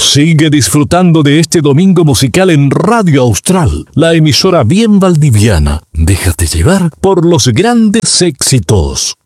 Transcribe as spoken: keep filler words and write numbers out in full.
Sigue disfrutando de este domingo musical en Radio Austral, la emisora bien valdiviana. Déjate llevar por los grandes éxitos.